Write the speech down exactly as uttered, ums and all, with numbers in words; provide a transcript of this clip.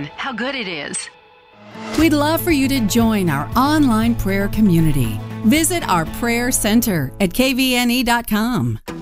how good it is. We'd love for you to join our online prayer community. Visit our prayer center at k v n e dot com.